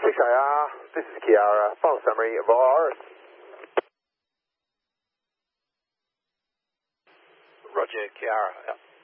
6AR, this is Kiara. Final summary of Iris. Roger, Kiara.